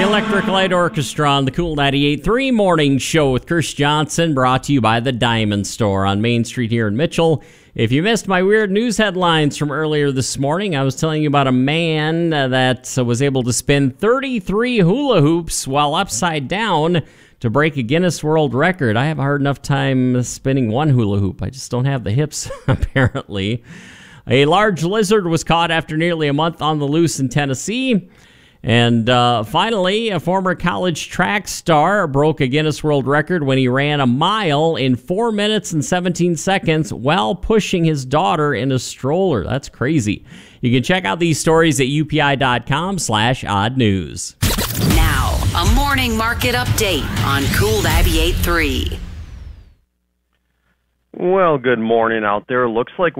Electric Light Orchestra on the Cool 98.3 Morning Show with Chris Johnson, brought to you by the Diamond Store on Main Street here in Mitchell. If you missed my weird news headlines from earlier this morning, I was telling you about a man that was able to spin 33 hula hoops while upside down to break a Guinness World Record. I have a hard enough time spinning one hula hoop. I just don't have the hips, apparently. A large lizard was caught after nearly a month on the loose in Tennessee. And finally, a former college track star broke a Guinness World Record when he ran a mile in 4 minutes and 17 seconds while pushing his daughter in a stroller. That's crazy. You can check out these stories at upi.com/odd news. Now, a morning market update on Cool 98.3. Well, good morning out there. Looks like